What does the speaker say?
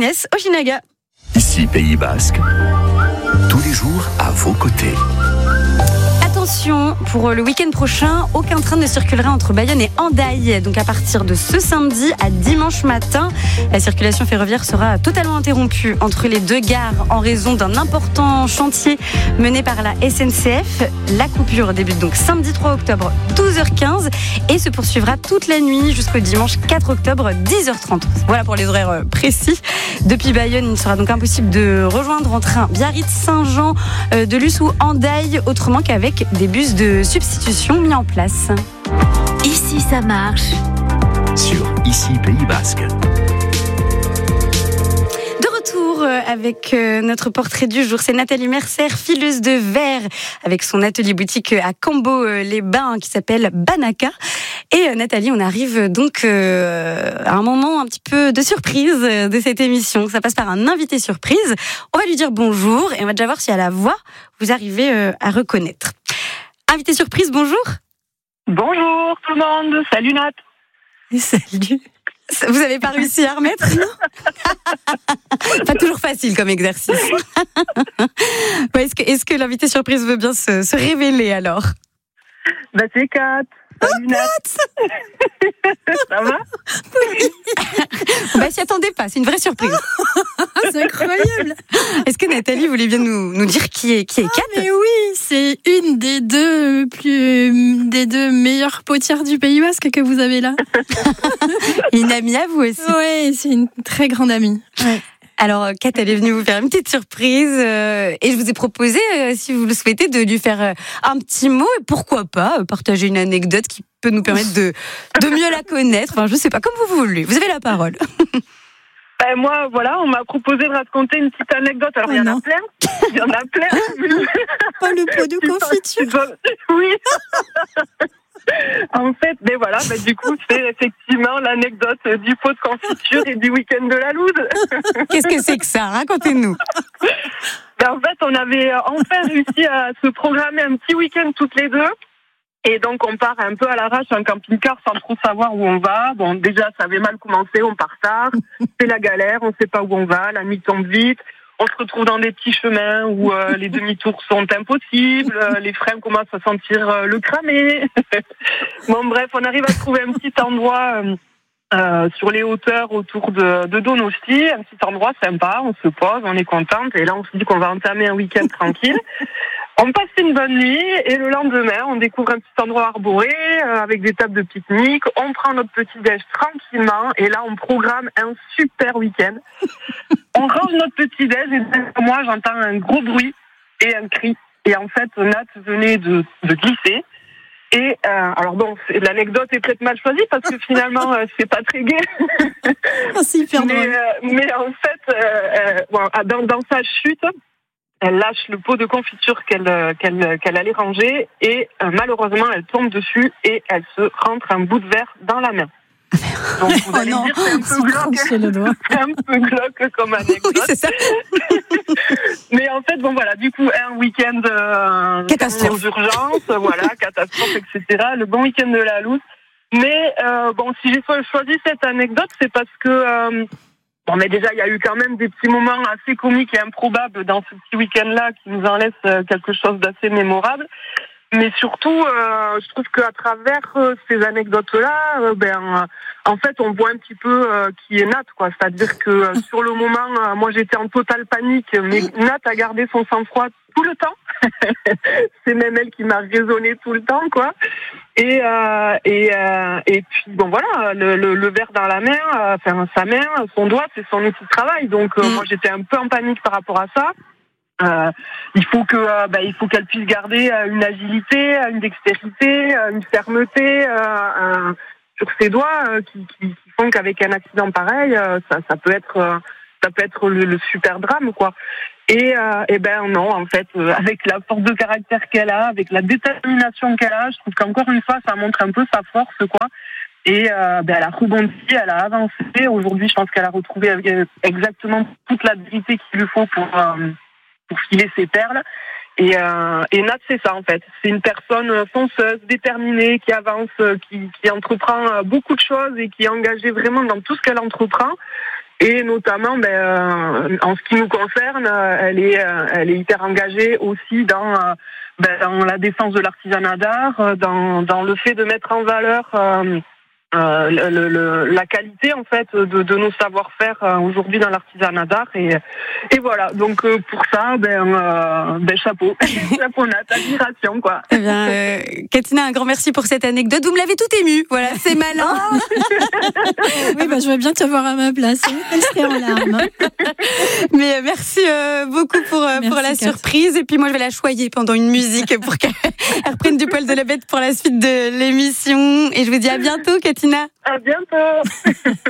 Inès Ojinaga. Ici Pays Basque, tous les jours à vos côtés. Attention, pour le week-end prochain, aucun train ne circulera entre Bayonne et Hendaye. Donc à partir de ce samedi à dimanche matin, la circulation ferroviaire sera totalement interrompue entre les deux gares en raison d'un important chantier mené par la SNCF. La coupure débute donc samedi 3 octobre 12h15 et se poursuivra toute la nuit jusqu'au dimanche 4 octobre 10h30. Voilà pour les horaires précis. Depuis Bayonne, il sera donc impossible de rejoindre en train Biarritz, Saint-Jean, de Luz ou Hendaye, autrement qu'avec des bus de substitution mis en place. Ici ça marche. Sur Ici Pays Basque. De retour avec notre portrait du jour, c'est Nathalie Mercer, fileuse de verre, avec son atelier boutique à Cambo-les-Bains qui s'appelle Banaka. Et Nathalie, on arrive donc à un moment un petit peu de surprise de cette émission. Ça passe par un invité surprise. On va lui dire bonjour et on va déjà voir si à la voix vous arrivez à reconnaître. Invité surprise, bonjour. Bonjour tout le monde, salut Nat. Salut. Vous n'avez pas réussi à remettre, non? Pas toujours facile comme exercice. Ouais, est-ce que l'invité surprise veut bien se révéler alors? Bah c'est Kat. Salut Nat. Ça va? Oui. Bah s'y attendez pas, c'est une vraie surprise. C'est incroyable. Est-ce que Nathalie voulait bien nous dire qui est Kat? Mais oui, c'est une des deux meilleures potières du Pays Basque que vous avez là. Une amie à vous aussi. Oui, c'est une très grande amie. Ouais. Alors, Kat, elle est venue vous faire une petite surprise et je vous ai proposé, si vous le souhaitez, de lui faire un petit mot et pourquoi pas partager une anecdote qui peut nous permettre de mieux la connaître. Enfin, je sais pas, comme vous voulez. Vous avez la parole. Moi, voilà, on m'a proposé de raconter une petite anecdote. Alors, il y en a plein. Il y en a plein. Pas le pot de confiture. Oui. En fait, du coup, c'est effectivement l'anecdote du pot de confiture et du week-end de la Louse. Qu'est-ce que c'est que ça? Racontez-nous. En fait, on avait enfin réussi à se programmer un petit week-end toutes les deux. Et donc, on part un peu à l'arrache en camping-car sans trop savoir où on va. Bon, déjà, ça avait mal commencé, on part tard. C'est la galère, on sait pas où on va, la nuit tombe vite. On se retrouve dans des petits chemins où les demi-tours sont impossibles, les freins commencent à sentir le cramé. Bon, bref, on arrive à trouver un petit endroit sur les hauteurs autour de Donosti, un petit endroit sympa, on se pose, on est contente, et là on se dit qu'on va entamer un week-end tranquille. On passe une bonne nuit et le lendemain, on découvre un petit endroit arboré avec des tables de pique-nique. On prend notre petit déj tranquillement et là, on programme un super week-end. On range notre petit déj et moi, j'entends un gros bruit et un cri. Et en fait, Nat venait de glisser. Et alors bon, l'anecdote est peut-être mal choisie parce que finalement, c'est pas très gai. C'est hyper drôle. Mais en fait, dans sa chute, elle lâche le pot de confiture qu'elle allait ranger et malheureusement elle tombe dessus et elle se rentre un bout de verre dans la main. Donc vous allez dire c'est un peu glauque comme anecdote. Oui, c'est ça. Mais en fait du coup un week-end catastrophe d'urgence, catastrophe, etc. Le bon week-end de la Louse. Mais si j'ai choisi cette anecdote, c'est parce que mais déjà, il y a eu quand même des petits moments assez comiques et improbables dans ce petit week-end-là qui nous en laissent quelque chose d'assez mémorable. Mais surtout, je trouve qu'à travers ces anecdotes-là, en fait, on voit un petit peu qui est Nat, quoi. C'est-à-dire que sur le moment, moi, j'étais en totale panique, mais Nat a gardé son sang-froid tout le temps. C'est même elle qui m'a raisonné tout le temps, quoi. Et puis le verre dans la main, sa main, son doigt, c'est son outil de travail. Donc moi, j'étais un peu en panique par rapport à ça. Il faut qu'elle puisse garder une agilité, une dextérité, une fermeté sur ses doigts qui font qu'avec un accident pareil, ça peut être le super drame, quoi. Et non, en fait, avec la force de caractère qu'elle a, avec la détermination qu'elle a, je trouve qu'encore une fois, ça montre un peu sa force, quoi. Et elle a rebondi, elle a avancé. Aujourd'hui, je pense qu'elle a retrouvé exactement toute la vérité qu'il lui faut pour filer ses perles. Et Nat, c'est ça en fait. C'est une personne fonceuse, déterminée, qui avance, qui entreprend beaucoup de choses et qui est engagée vraiment dans tout ce qu'elle entreprend. Et notamment, en ce qui nous concerne, elle est hyper engagée aussi dans la défense de l'artisanat d'art, dans le fait de mettre en valeur la qualité en fait de nos savoir-faire aujourd'hui dans l'artisanat d'art et voilà. Donc pour ça, chapeau, chapeaunatte, admiration quoi. Eh bien, Katina, un grand merci pour cette anecdote. Vous me l'avez tout émue. Voilà, c'est malin. Oui, je veux bien te voir à ma place. Elle serait en larmes. Mais merci beaucoup pour la surprise. Et puis moi, je vais la choyer pendant une musique pour qu'elle reprenne du poil de la bête pour la suite de l'émission. Et je vous dis à bientôt, Katina. À bientôt.